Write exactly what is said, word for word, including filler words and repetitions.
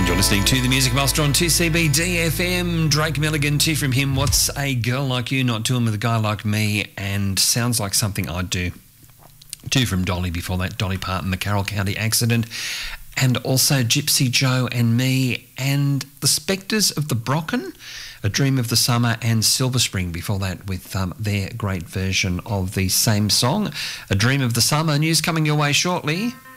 You're listening to the Music Master on two C B D F M. Drake Milligan, Two from him. What's a girl like you not doing with a guy like me? And sounds like something I'd do. Two from Dolly before that, Dolly Parton, the Carroll County accident. And also Gypsy Joe and Me and the Spectres of the Brocken, A Dream of the Summer, and Silver Spring before that with um, their great version of the same song, A Dream of the Summer. News coming your way shortly.